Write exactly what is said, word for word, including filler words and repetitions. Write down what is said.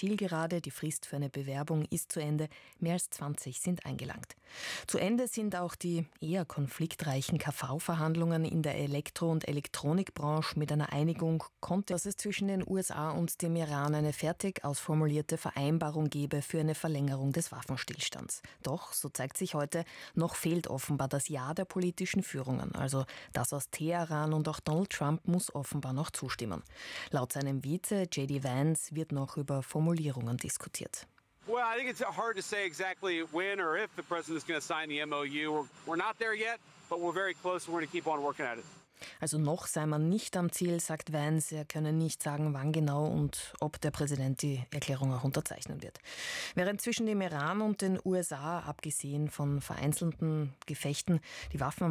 Zielgerade. Die Frist für eine Bewerbung ist zu Ende. Mehr als zwanzig sind eingelangt. Zu Ende sind auch die eher konfliktreichen K V-Verhandlungen in der Elektro- und Elektronikbranche. Mit einer Einigung konnte, dass es zwischen den U S A und dem Iran eine fertig ausformulierte Vereinbarung gebe für eine Verlängerung des Waffenstillstands. Doch, so zeigt sich heute, noch fehlt offenbar das Ja der politischen Führungen. Also das aus Teheran, und auch Donald Trump muss offenbar noch zustimmen. Laut seinem Vize J D Vance wird noch über Formulierungen diskutiert. Well, I think it's hard to say exactly when or if the president is going to sign the M O U. We're, we're not there yet, but we're very close and we're going to keep on working at it. Also noch sei man nicht am Ziel, sagt Vance. Er könne nicht sagen, wann genau und ob der Präsident die Erklärung auch unterzeichnen wird. Während zwischen dem Iran und den U S A, abgesehen von vereinzelten Gefechten, die Waffen